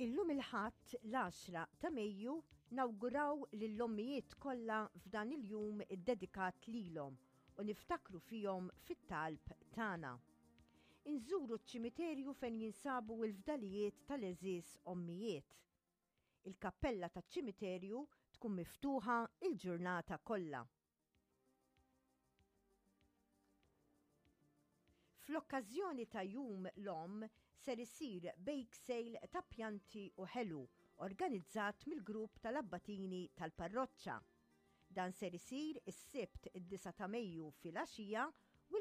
Illum il-ħadd l-10 ta' Mejju nawguraw lill-ommijiet kollha f'dan il-jum iddedikat lilhom u niftakru fihom fit-talb tagħna. Inżuru ċ-ċimiterju fejn jinsabu l-fdalijiet tal-eżiż ommijiet. Il-kappella taċ-ċimiterju tkun miftuħa il-ġurnata kollha. Fl-okkażjoni ta' jum l-Omm ser isir bake sale ta' pjanti u ħelu organizzat mill-grupp tal-Abbatini tal-Parroċċa. Dan ser isir is-Sibt id-9 ta' Mejju fil-għaxija